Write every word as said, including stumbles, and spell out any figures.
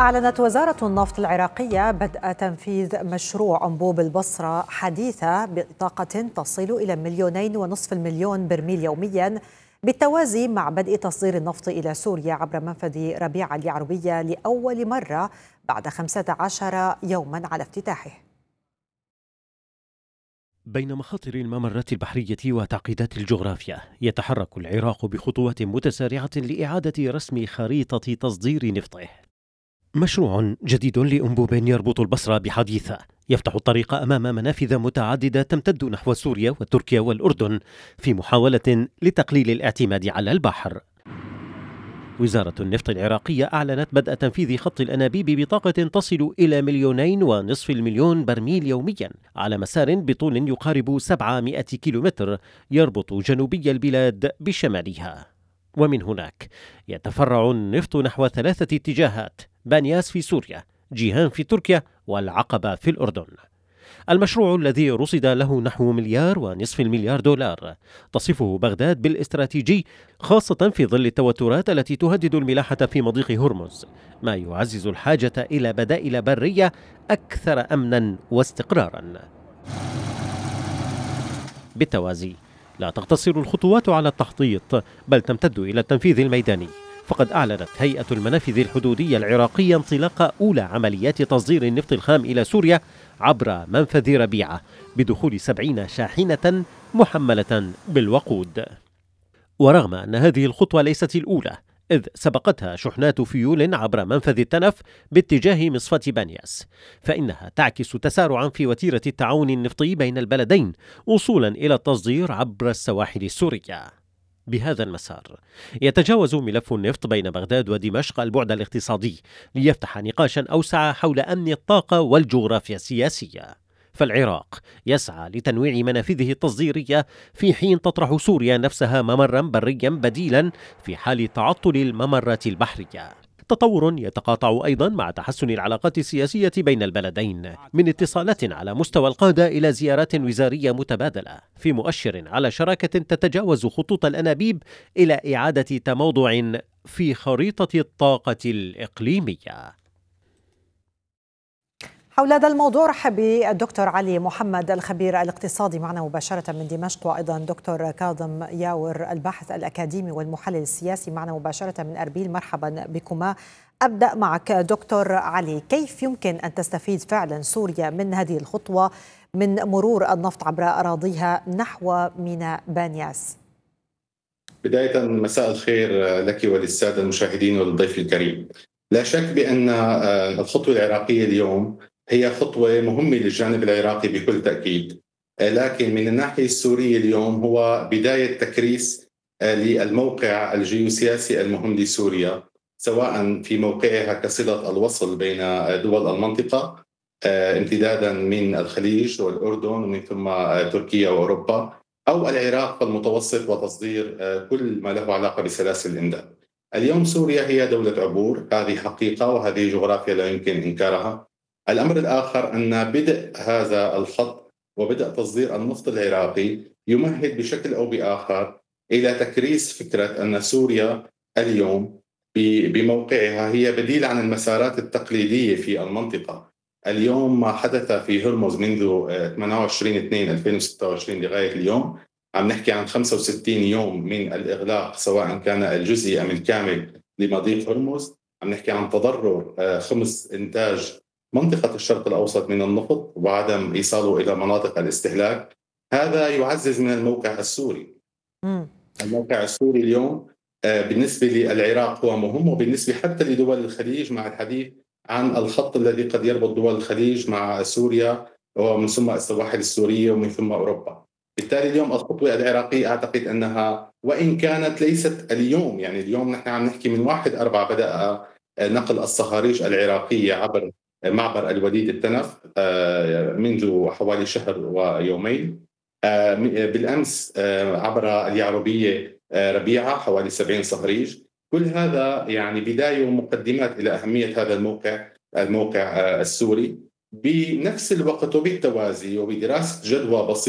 أعلنت وزارة النفط العراقية بدء تنفيذ مشروع أنبوب البصرة حديثة بطاقة تصل إلى مليونين ونصف المليون برميل يوميا، بالتوازي مع بدء تصدير النفط إلى سوريا عبر منفذ ربيعة اليعربية لأول مرة بعد خمسة عشر يوما على افتتاحه. بين مخاطر الممرات البحرية وتعقيدات الجغرافيا، يتحرك العراق بخطوات متسارعة لإعادة رسم خريطة تصدير نفطه. مشروع جديد لأنبوب يربط البصرة بحديثة يفتح الطريق أمام منافذ متعددة تمتد نحو سوريا وتركيا والأردن في محاولة لتقليل الاعتماد على البحر. وزارة النفط العراقية أعلنت بدء تنفيذ خط الأنابيب بطاقة تصل إلى مليونين ونصف المليون برميل يوميا على مسار بطول يقارب سبعمائة كيلومتر يربط جنوبي البلاد بشمالها. ومن هناك يتفرع النفط نحو ثلاثة اتجاهات: بانياس في سوريا، جيهان في تركيا، والعقبة في الأردن. المشروع الذي رصد له نحو مليار ونصف المليار دولار تصفه بغداد بالاستراتيجي، خاصة في ظل التوترات التي تهدد الملاحة في مضيق هرمز، ما يعزز الحاجة إلى بدائل برية أكثر أمنا واستقرارا. بالتوازي لا تقتصر الخطوات على التخطيط، بل تمتد إلى التنفيذ الميداني، فقد أعلنت هيئة المنافذ الحدودية العراقية انطلاق أولى عمليات تصدير النفط الخام إلى سوريا عبر منفذ ربيعة بدخول سبعين شاحنة محملة بالوقود. ورغم أن هذه الخطوة ليست الأولى، إذ سبقتها شحنات فيول عبر منفذ التنف باتجاه مصفاة بانياس، فإنها تعكس تسارعا في وتيرة التعاون النفطي بين البلدين وصولا إلى التصدير عبر السواحل السورية. بهذا المسار يتجاوز ملف النفط بين بغداد ودمشق البعد الاقتصادي ليفتح نقاشا أوسع حول أمن الطاقة والجغرافيا السياسية. فالعراق يسعى لتنويع منافذه التصديرية في حين تطرح سوريا نفسها ممرا بريا بديلا في حال تعطل الممرات البحرية. تطور يتقاطع أيضا مع تحسن العلاقات السياسية بين البلدين، من اتصالات على مستوى القادة إلى زيارات وزارية متبادلة، في مؤشر على شراكة تتجاوز خطوط الأنابيب إلى إعادة تموضع في خريطة الطاقة الإقليمية. حول هذا الموضوع رحب بالدكتور علي محمد الخبير الاقتصادي معنا مباشرة من دمشق، وأيضا دكتور كاظم ياور الباحث الأكاديمي والمحلل السياسي معنا مباشرة من أربيل. مرحبا بكما. أبدأ معك دكتور علي، كيف يمكن أن تستفيد فعلا سوريا من هذه الخطوة من مرور النفط عبر أراضيها نحو ميناء بانياس؟ بداية مساء الخير لك وللسادة المشاهدين وللضيف الكريم. لا شك بأن الخطوة العراقية اليوم هي خطوة مهمة للجانب العراقي بكل تأكيد، لكن من الناحية السورية اليوم هو بداية تكريس للموقع الجيوسياسي المهم لسوريا، سواء في موقعها كصلة الوصل بين دول المنطقة امتدادا من الخليج والأردن ومن ثم تركيا وأوروبا، أو العراق في المتوسط وتصدير كل ما له علاقة بسلاسل الإمداد. اليوم سوريا هي دولة عبور، هذه حقيقة وهذه جغرافيا لا يمكن إنكارها. الأمر الآخر أن بدء هذا الخط وبدء تصدير النفط العراقي يمهد بشكل أو بآخر إلى تكريس فكرة أن سوريا اليوم بموقعها هي بديل عن المسارات التقليدية في المنطقة. اليوم ما حدث في هرمز منذ ثمانية وعشرين اثنين ألفين وستة وعشرين لغاية اليوم، عم نحكي عن خمسة وستين يوم من الإغلاق سواء كان الجزئي أم الكامل لمضيق هرمز. عم نحكي عن تضرر خمس إنتاج منطقة الشرق الأوسط من النفط وعدم إيصاله إلى مناطق الاستهلاك. هذا يعزز من الموقع السوري. م. الموقع السوري اليوم بالنسبة للعراق هو مهم، وبالنسبة حتى لدول الخليج مع الحديث عن الخط الذي قد يربط دول الخليج مع سوريا ومن ثم السواحل السورية ومن ثم أوروبا. بالتالي اليوم الخطوة العراقية أعتقد أنها وإن كانت ليست اليوم، يعني اليوم نحن عم نحكي من واحد أربعة بدأ نقل الصهاريج العراقية عبر معبر الوليد التنف منذ حوالي شهر ويومين، بالأمس عبر اليعربية ربيعة حوالي سبعين صهريج. كل هذا يعني بداية ومقدمات إلى أهمية هذا الموقع الموقع السوري. بنفس الوقت وبالتوازي وبدراسة جدوى بسيطة